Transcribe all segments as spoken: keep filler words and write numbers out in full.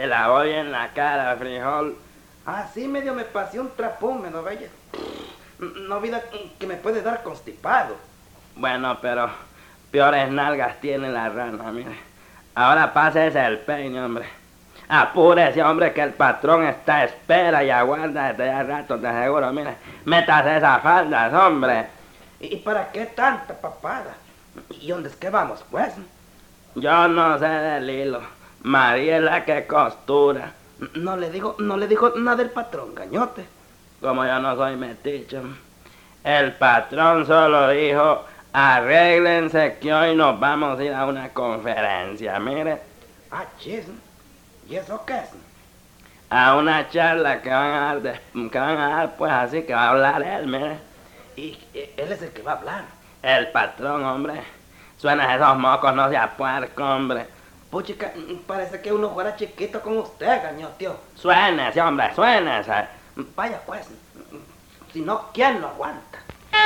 te la voy en la cara, frijol. Así medio me pasé un trapo húmedo, bella. No vida que me puede dar constipado. Bueno, pero peores nalgas tiene la rana, mire. Ahora pásese el peine, hombre. Apúrese, hombre, que el patrón está a espera y aguarda desde ya rato, de seguro, mire. Métase esas faldas, hombre. ¿Y para qué tanta papada? ¿Y dónde es que vamos, pues? Yo no sé del hilo. María es la que costura. No le digo, no le digo nada del patrón, gañote. Como yo no soy metiche. El patrón solo dijo, arréglense que hoy nos vamos a ir a una conferencia, mire. Ah, chis. ¿Y eso qué es? A una charla que van a dar, de, que van a dar pues así, que va a hablar él, mire. Y él es el que va a hablar. El patrón, hombre. Suena esos mocos, no sea puerco, hombre. Puchica, parece que uno fuera chiquito con usted, gañoteo. Suénese, hombre, suénese. Vaya pues, si no, ¿quién lo aguanta?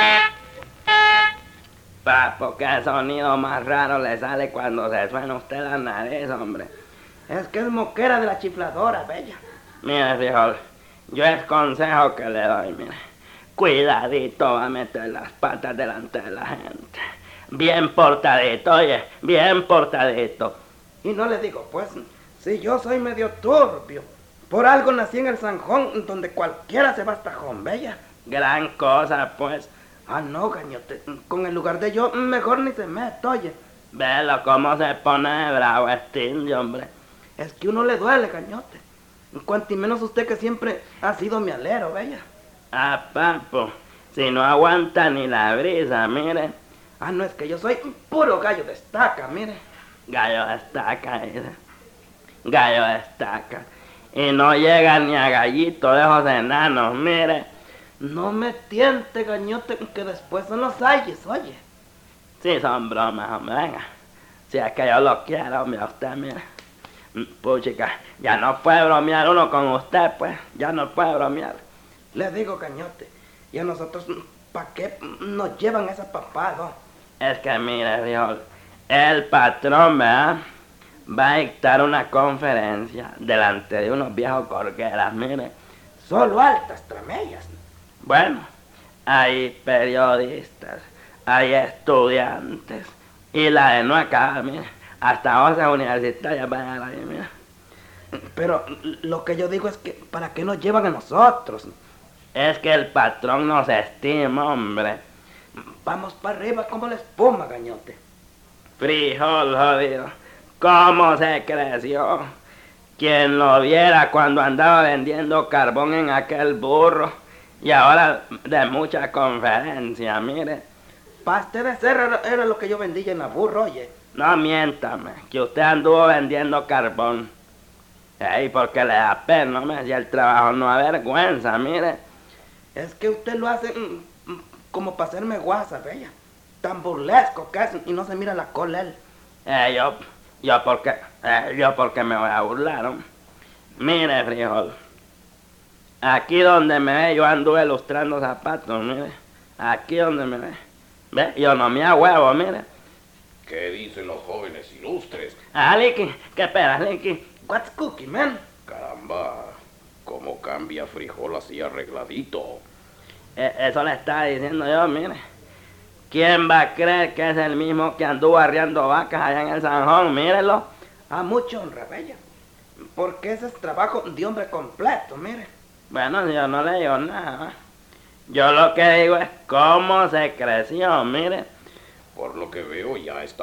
Papo, qué sonido más raro le sale cuando se suena usted la nariz, hombre. Es que es moquera de la chifladora, bella. Mire, frijol, yo el consejo que le doy, mire. Cuidadito va a meter las patas delante de la gente. Bien portadito, oye, bien portadito. Y no le digo, pues, si yo soy medio turbio. Por algo nací en el Sanjón, donde cualquiera se va hasta Jón, bella. Gran cosa, pues. Ah, no, gañote, con el lugar de yo, mejor ni se mete, oye. Velo cómo se pone bravo este indio, hombre. Es que uno le duele, gañote. Cuanto menos usted que siempre ha sido mi alero, bella. Ah, papo, si no aguanta ni la brisa, mire. Ah, no, es que yo soy un puro gallo de estaca, mire. Gallo de estaca, dice. Gallo de estaca. Y no llega ni a gallito de esos enanos, mire. No me tiente, gañote, que después son los ayes, oye. Sí, son bromas, hombre, venga. Si es que yo lo quiero, hombre, a usted, mire. Puchica, ya no puede bromear uno con usted, pues. Ya no puede bromear. Le digo, gañote, y a nosotros, ¿para qué nos llevan esa papada? Es que mire, frijol, el patrón, ¿verdad? Va a dictar una conferencia delante de unos viejos corgueras, mire. Solo altas tramellas. Bueno, hay periodistas, hay estudiantes, y la de no acá, mire, hasta once universitarias van a ir, mire. Pero lo que yo digo es que, ¿para qué nos llevan a nosotros? Es que el patrón nos estima, hombre. Vamos para arriba como la espuma, gañote. Frijol, jodido. ¿Cómo se creció? Quien lo viera cuando andaba vendiendo carbón en aquel burro. Y ahora de mucha conferencia, mire. Paste de ser era, era lo que yo vendía en la burro, oye. No miéntame, que usted anduvo vendiendo carbón. Ey, porque le da pena, ¿no? Si el trabajo no avergüenza, mire. Es que usted lo hace mm, mm, como para hacerme guasa, bella. Tan burlesco que es y no se mira la cola él. Eh, yo, yo porque, eh, yo porque me voy a burlar, ¿no? Mire, frijol. Aquí donde me ve, yo anduve lustrando zapatos, mire. Aquí donde me ve. Ve, yo no me huevo, mire. ¿Qué dicen los jóvenes ilustres? Ah, Licky, ¿qué esperas, Licky? What's cookie, man? Caramba, cómo cambia frijol así arregladito. Eh, eso le estaba diciendo yo, mire. ¿Quién va a creer que es el mismo que anduvo arriando vacas allá en el Sanjón? Mírelo. A mucha honra, bella. Porque ese es trabajo de hombre completo, mire. Bueno, yo no le digo nada. Yo lo que digo es cómo se creció, mire. Por lo que veo ya está